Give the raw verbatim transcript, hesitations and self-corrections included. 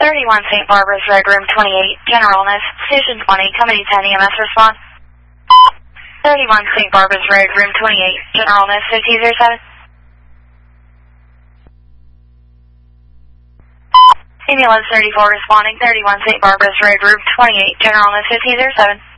thirty-one Saint Barbara's Road, Room twenty-eight, General Miss, Station twenty, Company ten E M S response. thirty-one Saint Barbara's Road, Room twenty-eight, General Miss, O T zero seven. Ambulance thirty-four responding, thirty-one Saint Barbara's Road, Room twenty-eight, General Miss, O T zero seven.